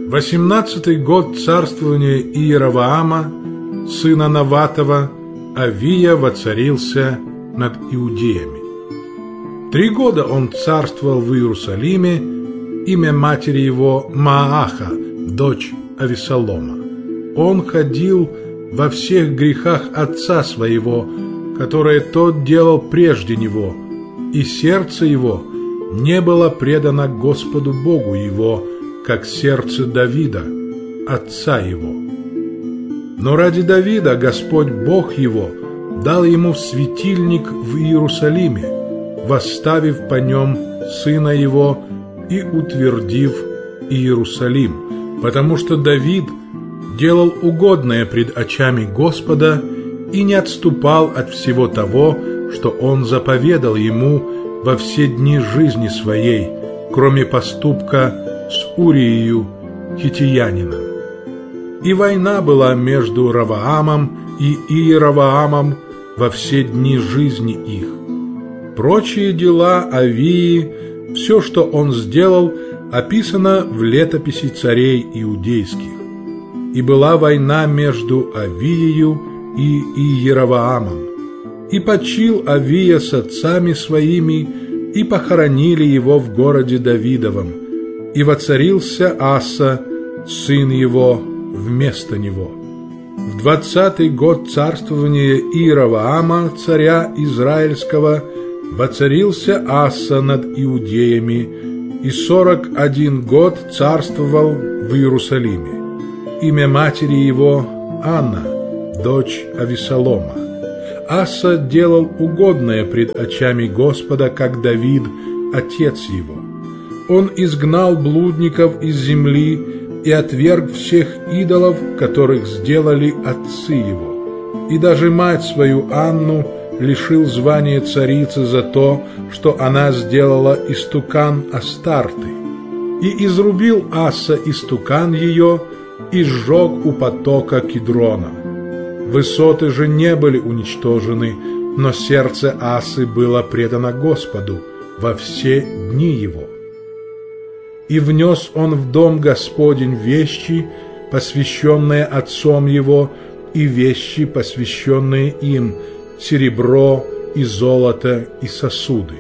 18-й год царствования Иеровоама, сына Наватова, Авия воцарился над иудеями. 3 года он царствовал в Иерусалиме, имя матери его Мааха, дочь Авессалома. Он ходил во всех грехах отца своего, которые тот делал прежде него, и сердце его не было предано Господу Богу его, как сердце Давида, отца его. Но ради Давида Господь Бог его дал ему светильник в Иерусалиме, восставив по нем сына его и утвердив Иерусалим, потому что Давид делал угодное пред очами Господа и не отступал от всего того, что он заповедал ему во все дни жизни своей, кроме поступка с Урией хиттиянином. И война была между Ровоамом и Иеровоамом во все дни жизни их. Прочие дела Авии, все, что он сделал, описано в летописи царей иудейских. И была война между Авией и Иеровоамом. И почил Авия с отцами своими, и похоронили его в городе Давидовом. И воцарился Аса, сын его, вместо него. В 20-й год царствования Иеровоама, царя Израильского, воцарился Аса над иудеями, и 41 год царствовал в Иерусалиме. Имя матери его Анна, дочь Авессалома. Аса делал угодное пред очами Господа, как Давид, отец его. Он изгнал блудников из земли и отверг всех идолов, которых сделали отцы его. И даже мать свою Анну лишил звания царицы за то, что она сделала истукан Астарты. И изрубил Аса истукан ее и сжег у потока Кидрона. Высоты же не были уничтожены, но сердце Асы было предано Господу во все дни его. И внес он в дом Господень вещи, посвященные отцом его, и вещи, посвященные им, серебро и золото и сосуды.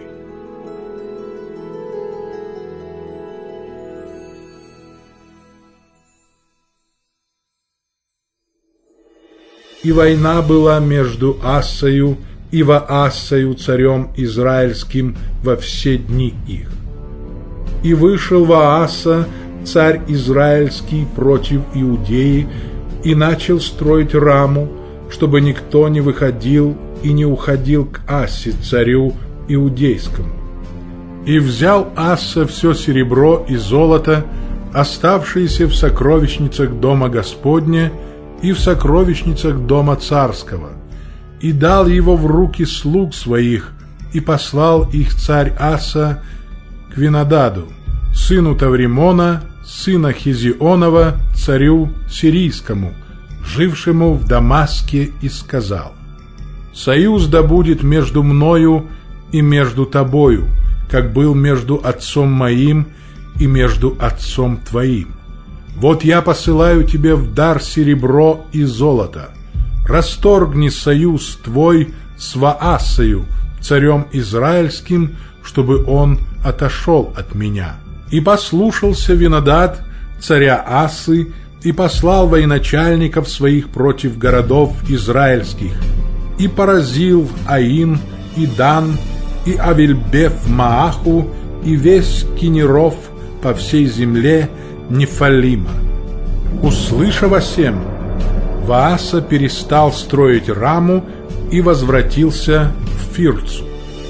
И война была между Асою и Ваасою, царем израильским, во все дни их. И вышел Вааса, царь израильский, против Иудеи, и начал строить Раму, чтобы никто не выходил и не уходил к Асе, царю иудейскому. И взял Аса все серебро и золото, оставшиеся в сокровищницах дома Господня и в сокровищницах дома царского, и дал его в руки слуг своих, и послал их царь Аса к Винодаду, сыну Тавримона, сына Хизионова, царю сирийскому, жившему в Дамаске, и сказал: «Союз да будет между мною и между тобою, как был между отцом моим и между отцом твоим. Вот я посылаю тебе в дар серебро и золото. Расторгни союз твой с Ваасою, царем израильским, чтобы он отошел от меня». И послушался Винодад, царя Асы, и послал военачальников своих против городов израильских, и поразил Аин, и Дан, и Авельбеф-Мааху, и весь Кинеров по всей земле Нефалима. Услышав о сем, Вааса перестал строить Раму и возвратился в Фирцу.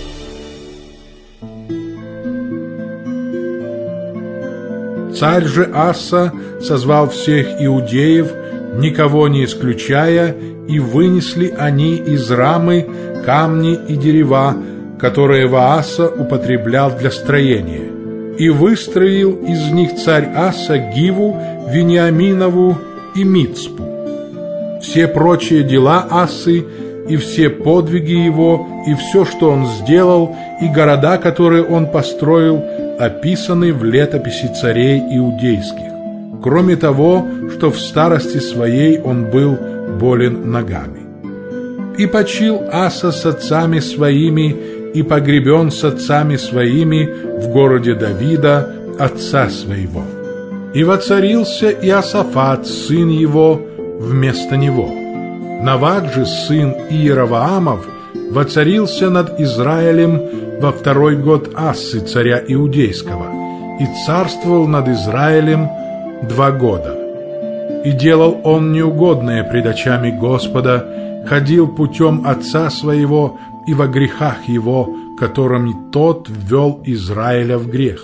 Царь же Аса созвал всех иудеев, никого не исключая, и вынесли они из Рамы камни и дерева, которые Вааса употреблял для строения. И выстроил из них царь Аса Гиву, Вениаминову и Мицпу. Все прочие дела Асы и все подвиги его, и все, что он сделал, и города, которые он построил, описаны в летописи царей иудейских. кроме того, что в старости своей он был болен ногами. И почил Аса с отцами своими, и погребен с отцами своими в городе Давида, отца своего. И воцарился Иосафат, сын его, вместо него. Нават же, сын Иераваамов, воцарился над Израилем во 2-й год Ассы, царя Иудейского, и царствовал над Израилем 2 года. И делал он неугодное пред очами Господа, ходил путем отца своего и во грехах его, которыми тот ввел Израиля в грех.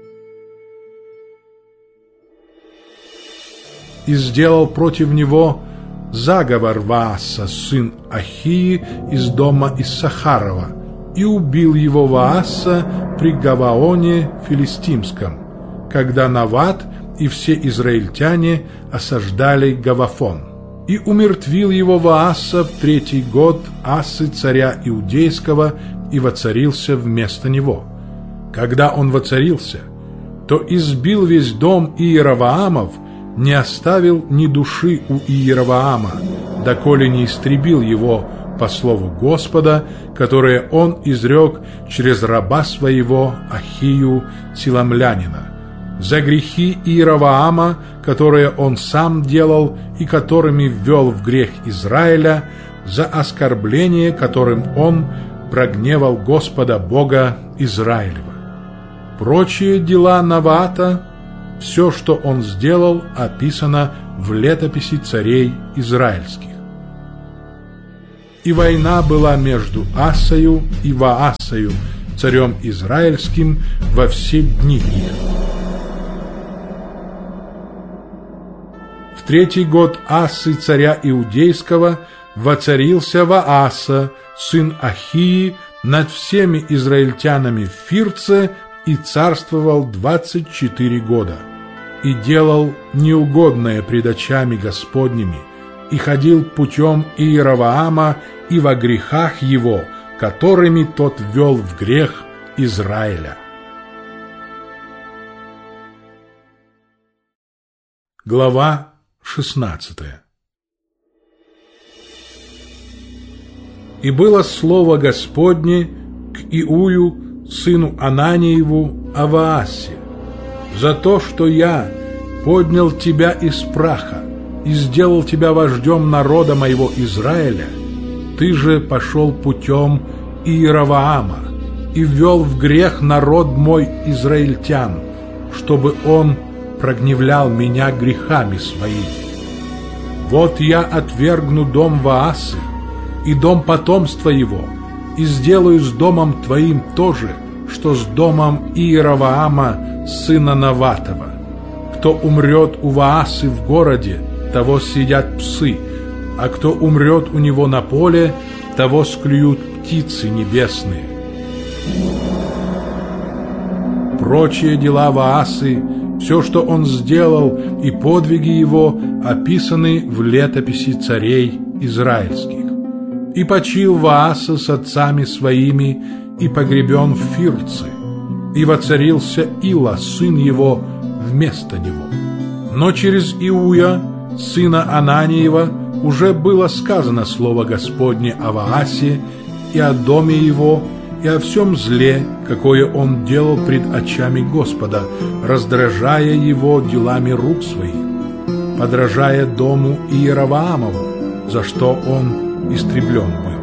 И сделал против него заговор Вааса, сын Ахии, из дома Иссахарова, и убил его Вааса при Гаваоне Филистимском, когда Нават и все израильтяне осаждали Гавафон. И умертвил его Вааса в 3-й год Асы, царя Иудейского, и воцарился вместо него. Когда он воцарился, то избил весь дом Иераваамов, не оставил ни души у Иераваама, доколе не истребил его по слову Господа, которое он изрек через раба своего Ахию Силамлянина, за грехи Иераваама, которые он сам делал и которыми ввел в грех Израиля, за оскорбление, которым он прогневал Господа Бога Израилева. Прочие дела Навата, все, что он сделал, описано в летописи царей израильских. И война была между Асою и Ваасою, царем израильским, во все дни их. В 3-й год Асы, царя Иудейского, воцарился Вааса, сын Ахии, над всеми израильтянами в Фирце, и царствовал 24 года. И делал неугодное пред очами Господними, и ходил путем Иераваама и во грехах его, которыми тот ввел в грех Израиля. Глава 16. И было слово Господне к Иую, сыну Ананиеву, о Ваасе: за то, что я поднял тебя из праха и сделал тебя вождем народа моего Израиля, ты же пошел путем Иераваама и ввел в грех народ мой израильтян, чтобы он прогневлял меня грехами своими. Вот я отвергну дом Ваасы и дом потомства его, и сделаю с домом твоим то же, что с домом Иераваама, сына Наватова. Кто умрет у Ваасы в городе, того съедят псы, а кто умрет у него на поле, того склюют птицы небесные. Прочие дела Ваасы, все, что он сделал, и подвиги его описаны в летописи царей израильских. И почил Вааса с отцами своими, и погребен в Фирце, и воцарился Ила, сын его, вместо него. Но через Иуя, сына Ананиева, уже было сказано слово Господне о Ваасе и о доме его, и о всем зле, какое он делал пред очами Господа, раздражая его делами рук своих, подражая дому Иераваамову, за что он истреблен был.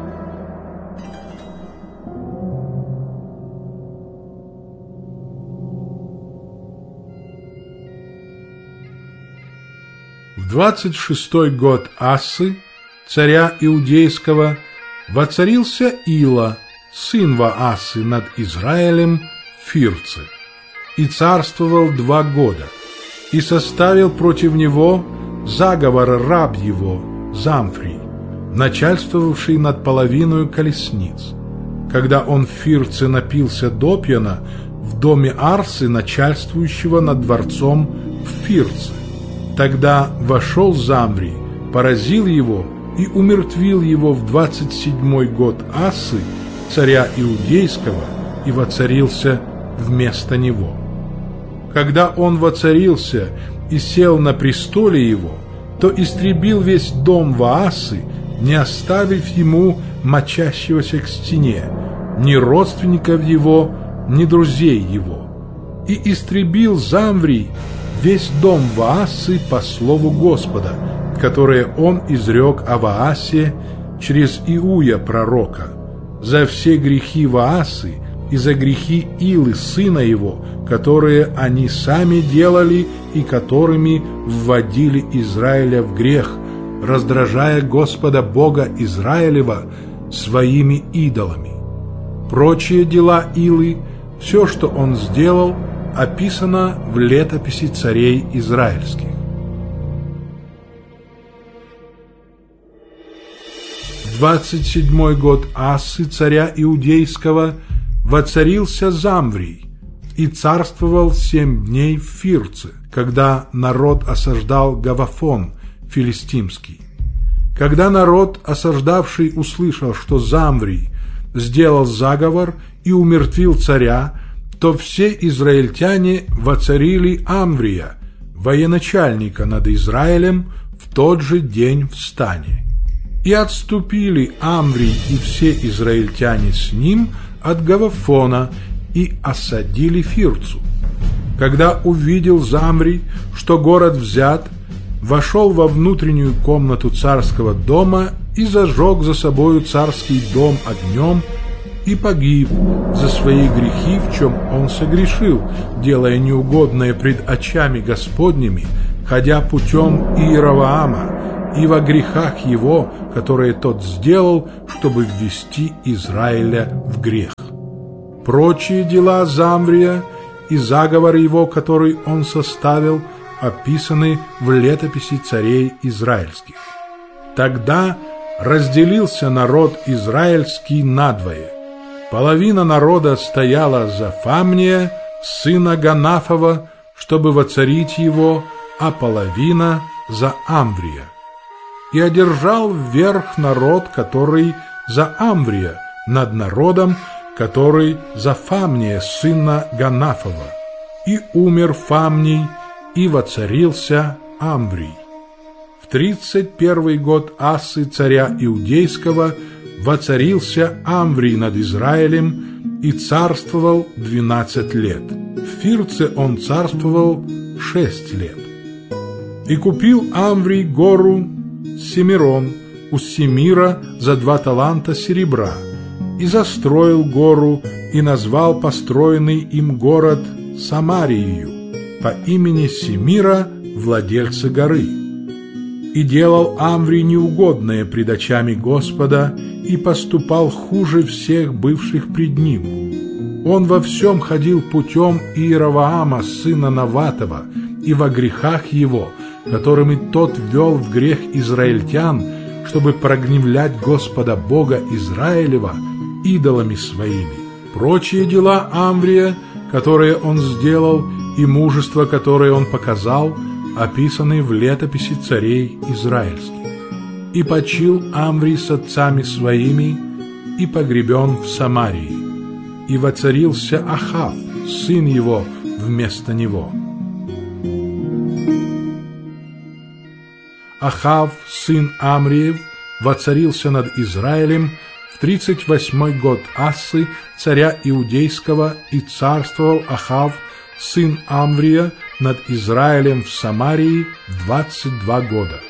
В 26-й год Асы, царя Иудейского, воцарился Ила, сын Ваасы, над Израилем в Фирце, и царствовал 2 года, и составил против него заговор раб его Замфрий, начальствовавший над половиною колесниц. Когда он в Фирце напился допьяна в доме Арсы, начальствующего над дворцом в Фирце, тогда вошел Замфрий, поразил его и умертвил его в 27-й год Асы, царя Иудейского, и воцарился вместо него. когда он воцарился и сел на престоле его, то истребил весь дом Ваасы, не оставив ему мочащегося к стене, ни родственников его, ни друзей его. И истребил Замврий весь дом Ваасы по слову Господа, которое он изрек о Ваасе через Иуя пророка, за все грехи Ваасы и за грехи Илы, сына его, которые они сами делали и которыми вводили Израиля в грех, раздражая Господа Бога Израилева своими идолами. Прочие дела Илы, все, что он сделал, описано в летописи царей израильских. В 27-й год Асы, царя Иудейского, воцарился Замврий и царствовал 7 дней в Фирце, когда народ осаждал Гавафон филистимский. Когда народ, осаждавший, услышал, что Замврий сделал заговор и умертвил царя, то все израильтяне воцарили Амврия, военачальника над Израилем, в тот же день в стане. И отступили Амврий и все израильтяне с ним от Гавафона и осадили Фирцу. Когда увидел Замврий, что город взят, вошел во внутреннюю комнату царского дома и зажег за собою царский дом огнем и погиб за свои грехи, в чем он согрешил, делая неугодное пред очами Господними, ходя путем Иеровоама, и во грехах его, которые тот сделал, чтобы ввести Израиля в грех. Прочие дела Замврия и заговор его, который он составил, описаны в летописи царей израильских. Тогда разделился народ израильский надвое. Половина народа стояла за Фамния, сына Ганафова, чтобы воцарить его, а половина за Амврия. И одержал вверх народ, который за Амврия, над народом, который за Фамния, сына Ганафова. И умер Фамний, и воцарился Амврий. В 31-й год Асы, царя Иудейского, воцарился Амврий над Израилем и царствовал 12 лет. В Фирце он царствовал 6 лет. И купил Амврий гору Семирон у Семира за 2 таланта серебра, и застроил гору, и назвал построенный им город Самарию по имени Семира, владельца горы. И делал Амврий неугодное пред очами Господа, и поступал хуже всех бывших пред ним. Он во всем ходил путем Иеровоама, сына Наватова, и во грехах его, которыми тот ввел в грех израильтян, чтобы прогневлять Господа Бога Израилева идолами своими. Прочие дела Амврия, которые он сделал, и мужество, которое он показал, описаны в летописи царей израильских. И почил Амврий с отцами своими, и погребен в Самарии. И воцарился Ахав, сын его, вместо него. Ахав, сын Амриев, воцарился над Израилем в 38-й год Асы, царя Иудейского, и царствовал Ахав, сын Амврия, над Израилем в Самарии 22 года.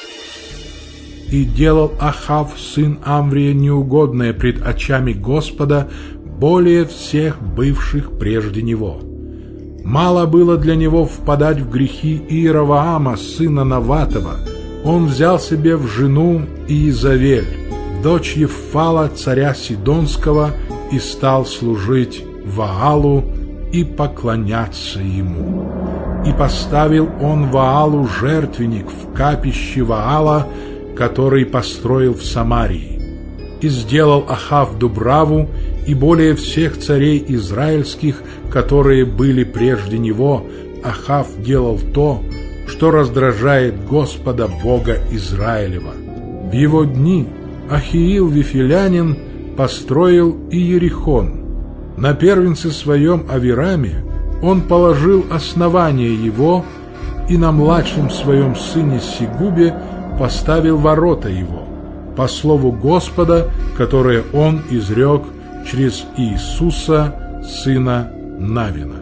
И делал Ахав, сын Амврия, неугодное пред очами Господа более всех бывших прежде него. Мало было для него впадать в грехи Иеровоама, сына Наватова. Он взял себе в жену Иезавель, дочь Еффала, царя Сидонского, и стал служить Ваалу и поклоняться ему. И поставил он Ваалу жертвенник в капище Ваала, который построил в Самарии. И сделал Ахав дубраву, и более всех царей израильских, которые были прежде него, Ахав делал то, что раздражает Господа Бога Израилева. В его дни Ахиил Вифилянин построил Иерихон. На первенце своем Авираме он положил основание его, и на младшем своем сыне Сегубе поставил ворота его, по слову Господа, которое он изрек через Иисуса, сына Навина.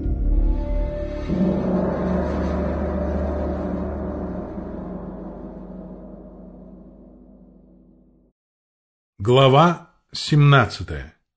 Глава 17.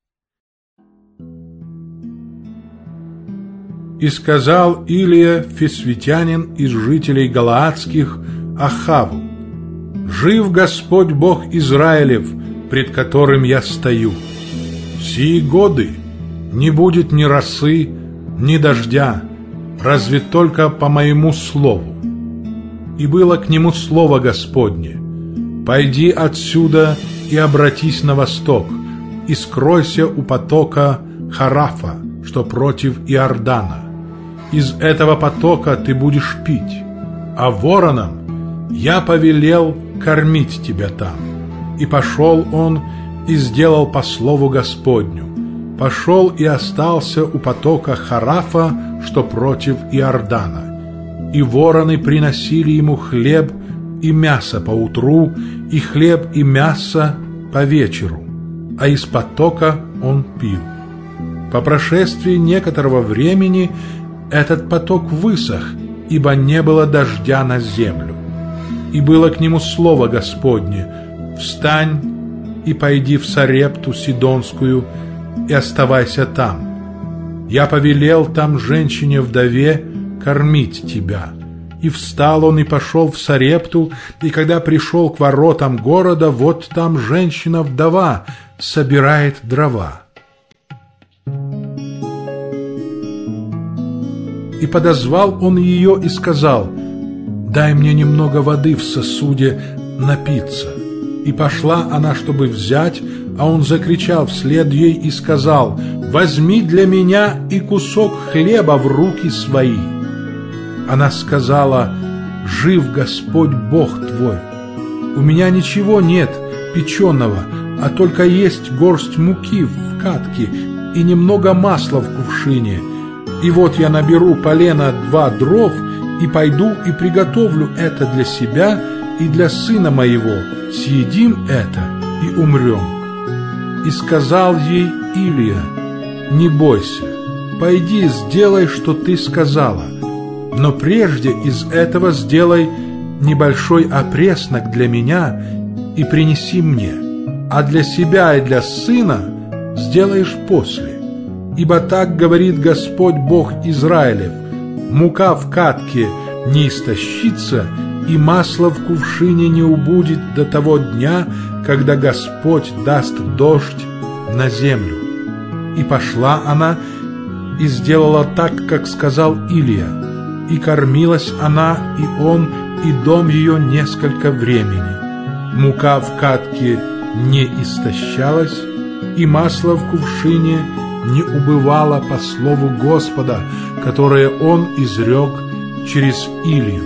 «И сказал Илия, фисвитянин из жителей Галаадских, Ахаву: жив Господь Бог Израилев, пред которым я стою. Сии годы не будет ни росы, ни дождя, разве только по моему слову. И было к нему слово Господне: пойди отсюда и обратись на восток, и скройся у потока Харафа, что против Иордана. Из этого потока ты будешь пить, а воронам я повелел кормить тебя там. И пошел он и сделал по слову Господню. Пошел и остался у потока Харафа, что против Иордана. И вороны приносили ему хлеб и мясо поутру, и хлеб и мясо по вечеру, а из потока он пил. По прошествии некоторого времени этот поток высох, ибо не было дождя на землю. И было к нему слово Господне: встань и пойди в Сарепту Сидонскую, и оставайся там. Я повелел там женщине-вдове кормить тебя. И встал он и пошел в Сарепту, и когда пришел к воротам города, вот там женщина-вдова собирает дрова. И подозвал он ее и сказал: дай мне немного воды в сосуде напиться. И пошла она, чтобы взять, а он закричал вслед ей и сказал: возьми для меня и кусок хлеба в руки свои. Она сказала: жив Господь Бог твой, у меня ничего нет печеного, а только есть горсть муки в катке и немного масла в кувшине. И вот я наберу полено 2 дров, и пойду и приготовлю это для себя и для сына моего, съедим это и умрем. И сказал ей Илия: не бойся, пойди, сделай, что ты сказала, но прежде из этого сделай небольшой опреснок для меня и принеси мне, а для себя и для сына сделаешь после. Ибо так говорит Господь Бог Израилев: мука в катке не истощится, и масло в кувшине не убудет до того дня, когда Господь даст дождь на землю. И пошла она и сделала так, как сказал Илия, и кормилась она, и он, и дом ее несколько времени. Мука в катке не истощалась, и масло в кувшине не убывало по слову Господа, которое он изрек через Илию.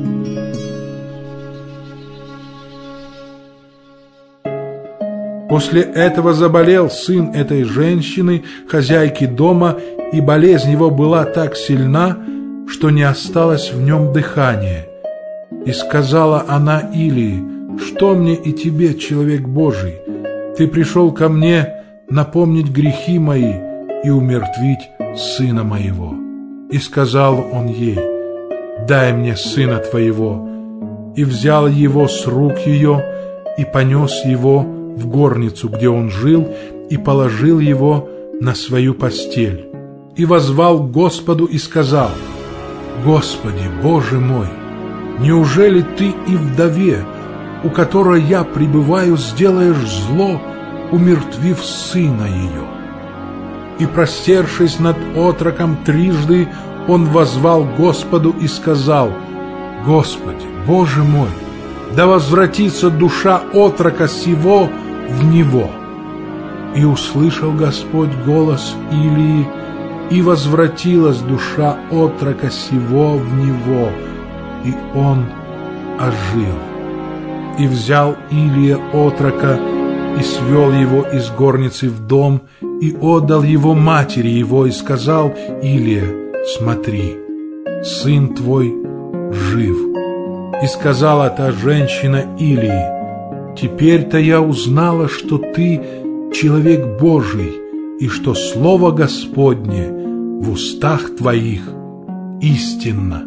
После этого заболел сын этой женщины, хозяйки дома, и болезнь его была так сильна, что не осталось в нем дыхания. И сказала она Илии: что мне и тебе, человек Божий? Ты пришел ко мне напомнить грехи мои и умертвить сына моего. И сказал он ей: дай мне сына твоего. И взял его с рук ее и понес его в горницу, где он жил, и положил его на свою постель. И воззвал к Господу и сказал: Господи, Боже мой, неужели ты и вдове, у которой я пребываю, сделаешь зло, умертвив сына ее? И, простершись над отроком трижды, он воззвал Господу и сказал: Господи, Боже мой, да возвратится душа отрока сего в него. И услышал Господь голос Илии, и возвратилась душа отрока сего в него, и он ожил. И взял Илия отрока и свел его из горницы в дом, и отдал его матери его, и сказал Илия: смотри, сын твой жив». И сказала та женщина Илии: «Теперь-то я узнала, что ты человек Божий, и что слово Господне в устах твоих истинно».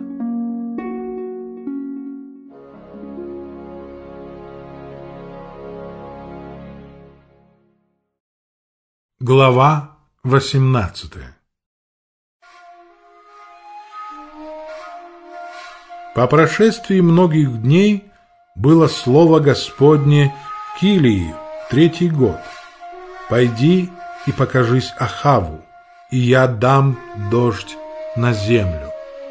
Глава 18. По прошествии многих дней было слово Господне к Илии в 3-й год: «Пойди и покажись Ахаву, и я дам дождь на землю».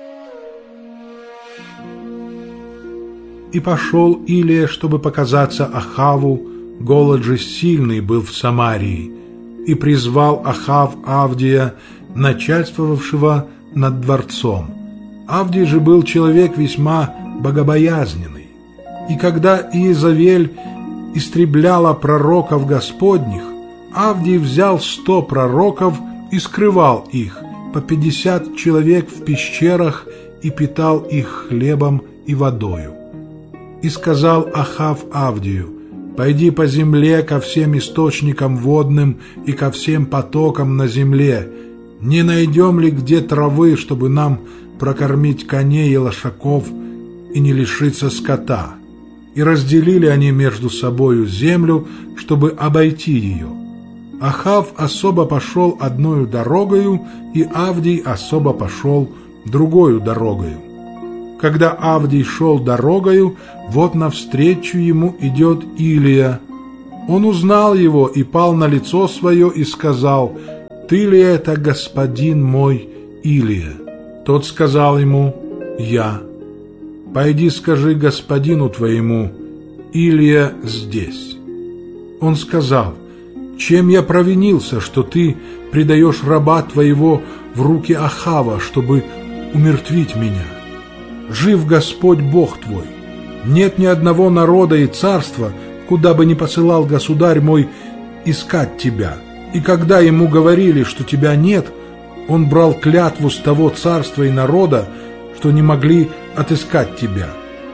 И пошел Илия, чтобы показаться Ахаву, голод же сильный был в Самарии, и призвал Ахав Авдия, начальствовавшего над дворцом. Авдий же был человек весьма богобоязненный. И когда Иезавель истребляла пророков Господних, Авдий взял 100 пророков и скрывал их, по 50 человек в пещерах, и питал их хлебом и водою. И сказал Ахав Авдию: «Пойди по земле ко всем источникам водным и ко всем потокам на земле. Не найдем ли где травы, чтобы нам прокормить коней и лошаков и не лишиться скота?» И разделили они между собою землю, чтобы обойти ее. Ахав особо пошел одною дорогою, и Авдий особо пошел другою дорогою. Когда Авдий шел дорогою, вот навстречу ему идет Илия. Он узнал его и пал на лицо свое и сказал: «Ты ли это, господин мой Илия?» Тот сказал ему: «Я». «Пойди скажи господину твоему: Илия здесь». Он сказал: «Чем я провинился, что ты предаешь раба твоего в руки Ахава, чтобы умертвить меня? Жив Господь Бог твой. Нет ни одного народа и царства, куда бы ни посылал государь мой искать тебя. И когда ему говорили, что тебя нет, он брал клятву с того царства и народа, что не могли отыскать тебя.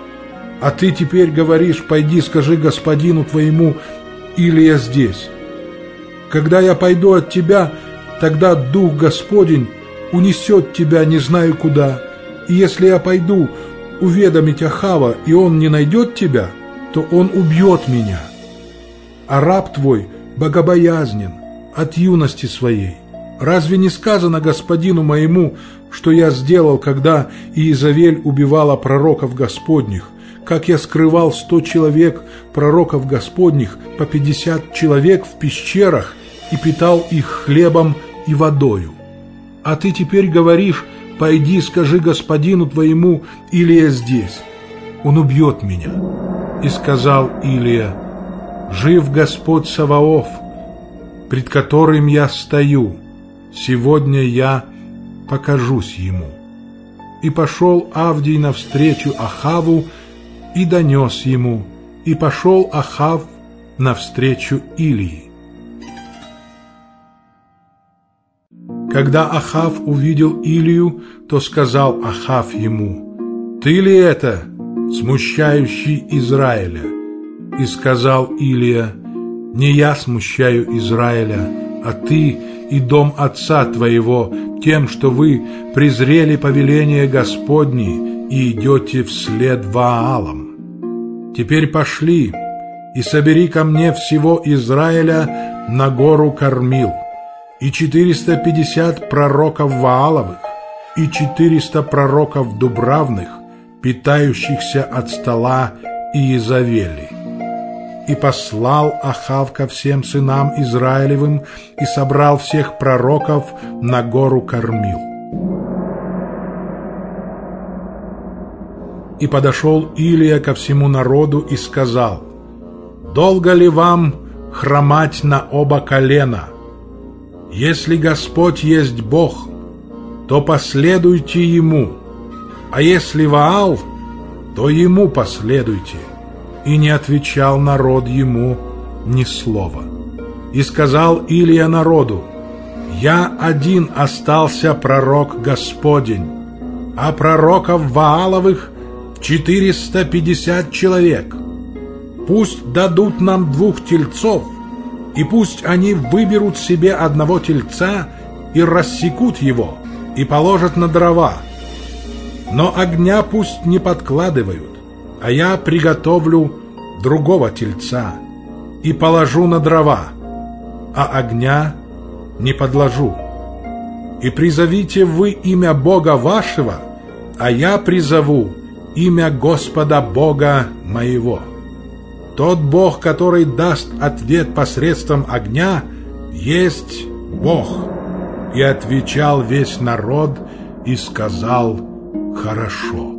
А ты теперь говоришь: пойди скажи господину твоему: Илия здесь. Когда я пойду от тебя, тогда Дух Господень унесет тебя не знаю куда. И если я пойду уведомить Ахава, и он не найдет тебя, то он убьет меня. А раб твой богобоязнен от юности своей. Разве не сказано господину моему, что я сделал, когда Иезавель убивала пророков Господних, как я скрывал 100 человек пророков Господних, по 50 человек в пещерах, и питал их хлебом и водою? А ты теперь говоришь: пойди скажи господину твоему: Илия здесь. Он убьет меня. И сказал Илия: жив Господь Саваоф, пред которым я стою, сегодня я покажусь ему. И пошел Авдий навстречу Ахаву и донес ему, и пошел Ахав навстречу Илии. Когда Ахав увидел Илию, то сказал Ахав ему: «Ты ли это, смущающий Израиля?» И сказал Илия: «Не я смущаю Израиля, а ты и дом отца твоего, тем, что вы презрели повеление Господне и идете вслед Ваалам. Теперь пошли и собери ко мне всего Израиля на гору Кармил, и 450 пророков Вааловых, и 400 пророков Дубравных, питающихся от стола Иезавели». И послал Ахав ко всем сынам Израилевым и собрал всех пророков на гору Кармил. И подошел Илия ко всему народу и сказал: «Долго ли вам хромать на оба колена? Если Господь есть Бог, то последуйте Ему, а если Ваал, то Ему последуйте». И не отвечал народ ему ни слова. И сказал Илия народу: Я один остался пророк Господень, а пророков Вааловых 450 человек. Пусть дадут нам 2 тельцов, и пусть они выберут себе 1 тельца и рассекут его, и положат на дрова. Но огня пусть не подкладывают, а я приготовлю другого тельца и положу на дрова, а огня не подложу. И призовите вы имя Бога вашего, а я призову имя Господа Бога моего. Тот Бог, который даст ответ посредством огня, есть Бог. И отвечал весь народ и сказал: хорошо.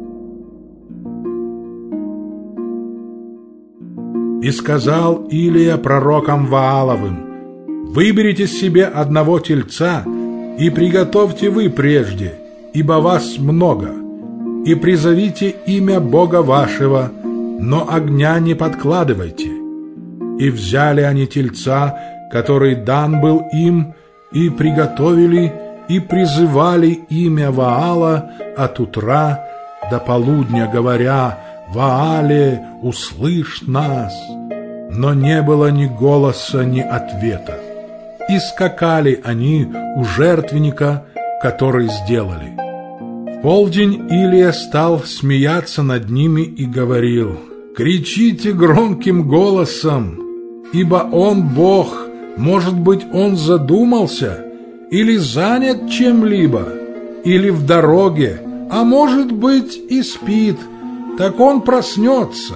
И сказал Илия пророкам Вааловым: выберите себе 1 тельца и приготовьте вы прежде, ибо вас много, и призовите имя Бога вашего, но огня не подкладывайте. И взяли они тельца, который дан был им, и приготовили, и призывали имя Ваала от утра до полудня, говоря: «Ваале, услышь нас!» Но не было ни голоса, ни ответа. И скакали они у жертвенника, который сделали. В полдень Илия стал смеяться над ними и говорил: «Кричите громким голосом, ибо он Бог, может быть, он задумался, или занят чем-либо, или в дороге, а может быть и спит, так он проснется».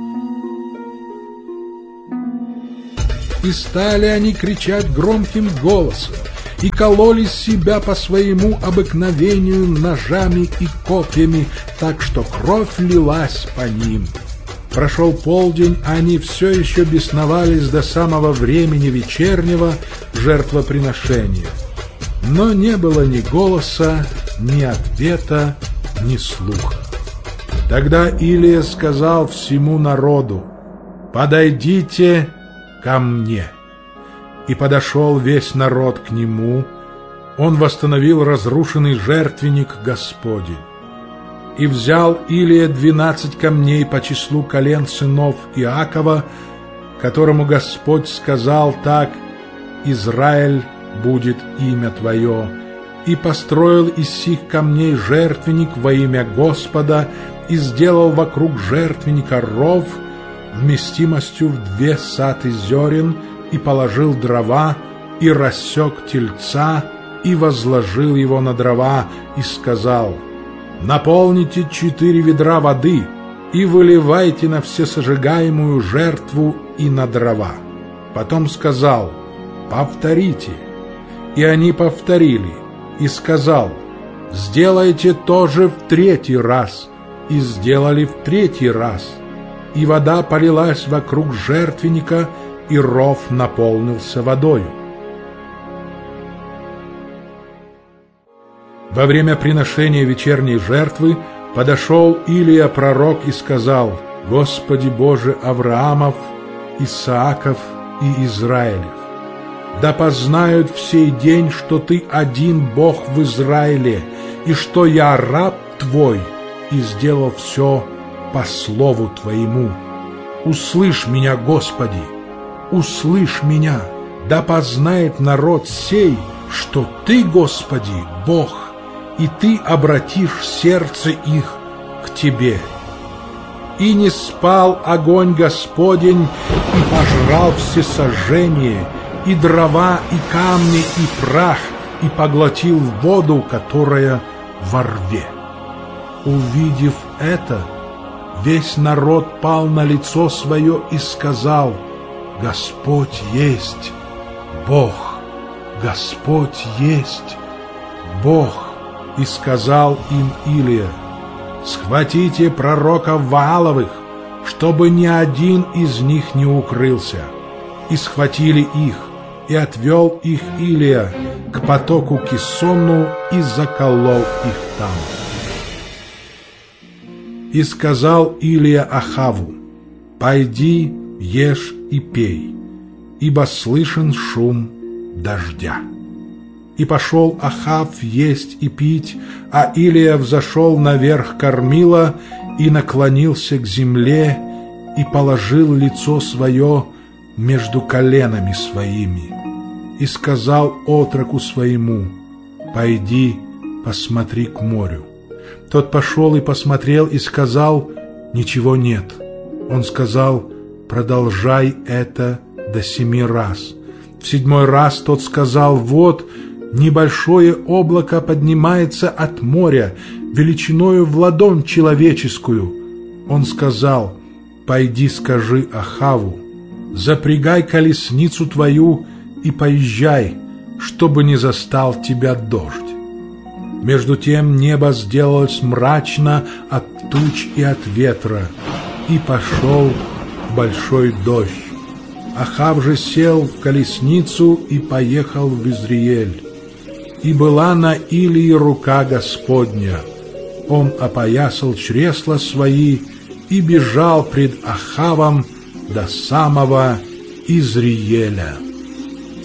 И стали они кричать громким голосом, и кололи себя по своему обыкновению ножами и копьями, так что кровь лилась по ним. Прошел полдень, а они все еще бесновались до самого времени вечернего жертвоприношения. Но не было ни голоса, ни ответа, ни слуха. Тогда Илия сказал всему народу: «Подойдите ко мне». И подошел весь народ к нему. Он восстановил разрушенный жертвенник Господень. И взял Илия 12 камней по числу колен сынов Иакова, которому Господь сказал так: «Израиль будет имя твое», и построил из сих камней жертвенник во имя Господа, и сделал вокруг жертвенника ров вместимостью в 2 саты зерен, и положил дрова, и рассек тельца, и возложил его на дрова, и сказал: «Наполните 4 ведра воды, и выливайте на всесожигаемую жертву и на дрова». Потом сказал: «Повторите». И они повторили, и сказал: «Сделайте тоже в 3-й раз». И сделали в 3-й раз. И вода полилась вокруг жертвенника, и ров наполнился водою. Во время приношения вечерней жертвы подошел Илия пророк и сказал: «Господи Боже Авраамов, Исааков и Израилев, да познают в сей день, что Ты один Бог в Израиле, и что я раб Твой, и сделал все по слову Твоему. Услышь меня, Господи, услышь меня, да познает народ сей, что Ты, Господи, Бог, и Ты обратишь сердце их к Тебе». И не спал огонь Господень, и пожрал всесожжение, и дрова, и камни, и прах, и поглотил воду, которая во рве. Увидев это, весь народ пал на лицо свое и сказал: «Господь есть Бог, Господь есть Бог». И сказал им Илия: «Схватите пророков Вааловых, чтобы ни один из них не укрылся». И схватили их, и отвел их Илия к потоку Кисону и заколол их там. И сказал Илия Ахаву: «Пойди, ешь и пей, ибо слышен шум дождя». И пошел Ахав есть и пить, а Илия взошел наверх кормила и наклонился к земле и положил лицо свое между коленами своими. И сказал отроку своему: «Пойди, посмотри к морю». Тот пошел и посмотрел и сказал: «Ничего нет». Он сказал: «Продолжай это до 7 раз». В 7-й раз тот сказал: «Вот небольшое облако поднимается от моря, величиною в ладонь человеческую». Он сказал: «Пойди скажи Ахаву: запрягай колесницу твою и поезжай, чтобы не застал тебя дождь». Между тем небо сделалось мрачно от туч и от ветра, и пошел большой дождь. Ахав же сел в колесницу и поехал в Изриэль. И была на Илии рука Господня. Он опоясал чресла свои и бежал пред Ахавом до самого Изриэля.